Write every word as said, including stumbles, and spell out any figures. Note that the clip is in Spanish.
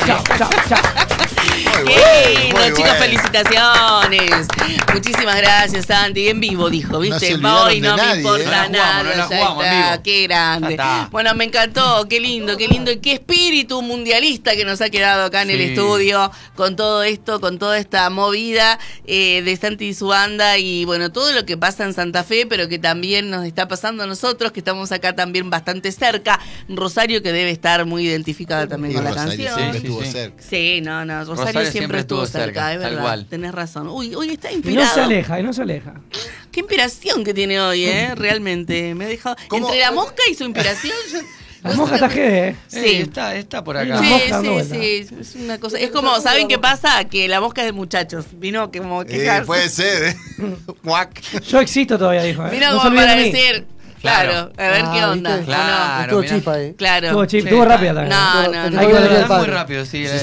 chao, chao, chao. Muy Qué bueno, lindo, muy chicos, bueno. felicitaciones. Muchísimas gracias, Santi. En vivo, dijo, No ¿viste? se olvidaron Hoy de no me nadie, importa ¿eh? No la nada. jugamos, no la ya jugamos, está, amigo. qué grande. Ya está. Bueno, me encantó, qué lindo, qué lindo. Y qué espíritu mundialista que nos ha quedado acá en el Sí. estudio con todo esto, con toda esta movida eh, de Santi y su banda. Y bueno, todo lo que pasa en Santa Fe, pero que también nos está pasando a nosotros, que estamos acá también bastante cerca. Rosario, que debe estar muy identificada también Y con la Rosario canción. siempre Sí, sí, estuvo sí. cerca. Sí, no, no, Rosario, Rosario siempre, siempre estuvo estuvo cerca, cerca, es tal verdad. cual. Tenés razón. Uy, hoy está Y no inspirado. se aleja, y no se aleja. Qué inspiración que tiene hoy, ¿eh? Realmente. Me ha dejado. ¿Cómo? Entre la mosca y su inspiración. yo- La no mosca sé. está G D, ¿eh? Sí. Eh, está, está por acá. La Sí, mosca dando sí, vuelta. sí, es una cosa. Es como, ¿saben qué pasa? Que la mosca es de muchachos. Vino que como Eh, quejarse. puede ser, ¿eh? Guac. Yo existo todavía, dijo. ¿eh? Vino No se como olviden para de mí. decir, claro, Claro. a ver Ah, qué onda. ¿viste? ¿o no? Claro, Estuvo mirá. chispa ahí. Claro. Estuvo chip, Sí, estuvo está- rápida también. No, Pero no, te no. tengo que Hay que decir al Está muy padre. rápido, sí. Sí.